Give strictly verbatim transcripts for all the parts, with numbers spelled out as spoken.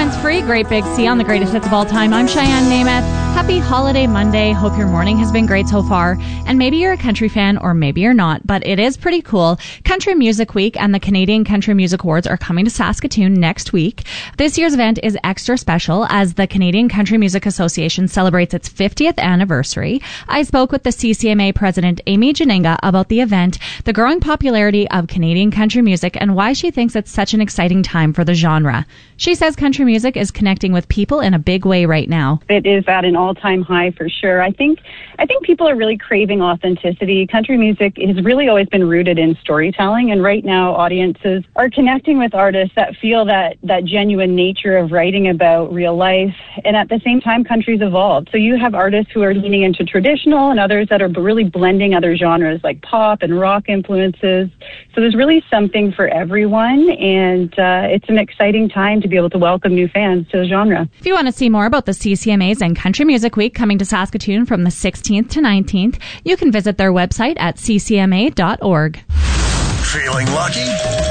hands-free, Great Big C on the greatest hits of all time. I'm Cheyenne Namath. Happy Holiday Monday. Hope your morning has been great so far. And maybe you're a country fan or maybe you're not, but it is pretty cool. Country Music Week and the Canadian Country Music Awards are coming to Saskatoon next week. This year's event is extra special as the Canadian Country Music Association celebrates its fiftieth anniversary. I spoke with the C C M A president, Amy Janinga, about the event, the growing popularity of Canadian country music, and why she thinks it's such an exciting time for the genre. She says country music is connecting with people in a big way right now. It is at an all-time high for sure. I think I think people are really craving authenticity. Country music has really always been rooted in storytelling, and right now audiences are connecting with artists that feel that, that genuine nature of writing about real life, and at the same time, country's evolved. So you have artists who are leaning into traditional and others that are really blending other genres like pop and rock influences. So there's really something for everyone, and uh, it's an exciting time to be able to welcome new fans to the genre. If you want to see more about the C C M As and Country Music Week coming to Saskatoon from the sixteenth to nineteenth, you can visit their website at c c m a dot org. Feeling lucky?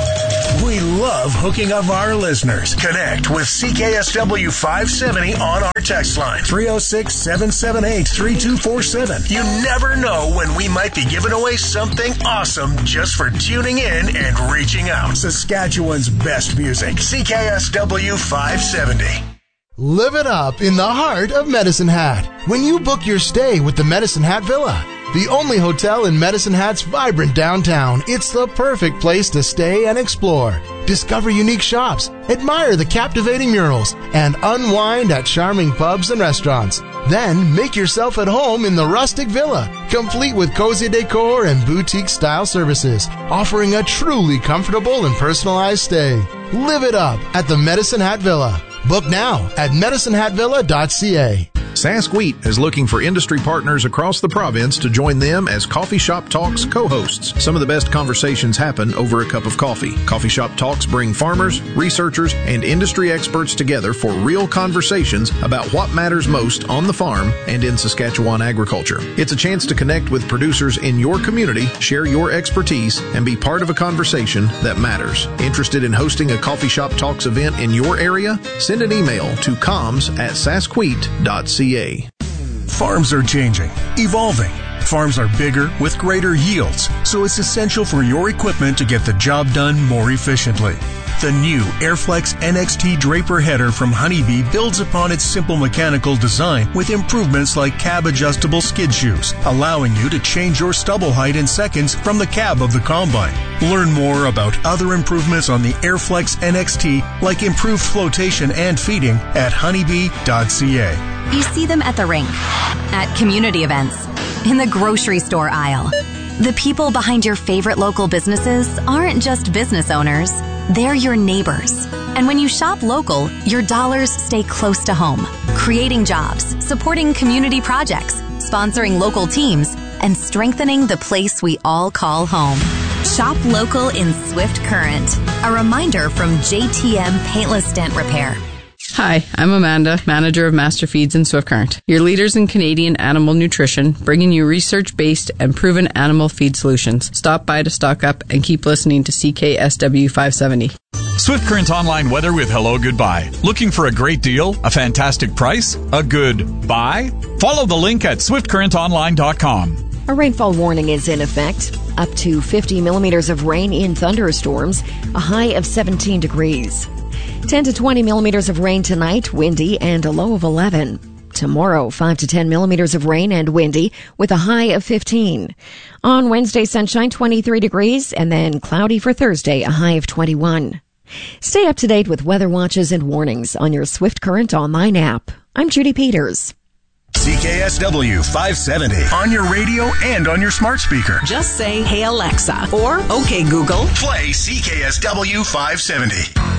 We love hooking up our listeners. Connect with C K S W five seventy on our text line, three oh six, seven seven eight, three two four seven. You never know when we might be giving away something awesome just for tuning in and reaching out. Saskatchewan's best music, C K S W five seventy. Live it up in the heart of Medicine Hat when you book your stay with the Medicine Hat Villa. The only hotel in Medicine Hat's vibrant downtown, it's the perfect place to stay and explore. Discover unique shops, admire the captivating murals, and unwind at charming pubs and restaurants. Then make yourself at home in the rustic villa, complete with cozy decor and boutique-style services, offering a truly comfortable and personalized stay. Live it up at the Medicine Hat Villa. Book now at medicine hat villa dot c a. Sask Wheat is looking for industry partners across the province to join them as Coffee Shop Talks co-hosts. Some of the best conversations happen over a cup of coffee. Coffee Shop Talks bring farmers, researchers, and industry experts together for real conversations about what matters most on the farm and in Saskatchewan agriculture. It's a chance to connect with producers in your community, share your expertise, and be part of a conversation that matters. Interested in hosting a Coffee Shop Talks event in your area? Send an email to comms at sask wheat dot c a. Farms are changing, evolving. Farms are bigger with greater yields, so it's essential for your equipment to get the job done more efficiently. The new Airflex N X T Draper header from Honeybee builds upon its simple mechanical design with improvements like cab-adjustable skid shoes, allowing you to change your stubble height in seconds from the cab of the combine. Learn more about other improvements on the Airflex N X T, like improved flotation and feeding, at honeybee dot c a. You see them at the rink, at community events, in the grocery store aisle. The people behind your favorite local businesses aren't just business owners. They're your neighbors. And when you shop local, your dollars stay close to home, creating jobs, supporting community projects, sponsoring local teams, and strengthening the place we all call home. Shop local in Swift Current. A reminder from J T M Paintless Dent Repair. Hi, I'm Amanda, manager of Master Feeds in Swift Current, your leaders in Canadian animal nutrition, bringing you research-based and proven animal feed solutions. Stop by to stock up and keep listening to C K S W five seventy. Swift Current online weather with Hello Goodbye. Looking for a great deal, a fantastic price, a good buy? Follow the link at swift current online dot com. A rainfall warning is in effect. Up to fifty millimeters of rain in thunderstorms, a high of seventeen degrees. ten to twenty millimeters of rain tonight, windy, and a low of eleven. Tomorrow, five to ten millimeters of rain and windy with a high of fifteen. On Wednesday, sunshine, twenty-three degrees, and then cloudy for Thursday, a high of twenty-one. Stay up to date with weather watches and warnings on your Swift Current online app. I'm Judy Peters. C K S W five seventy on your radio and on your smart speaker. Just say, "Hey Alexa," or "Okay Google." Play C K S W five seventy.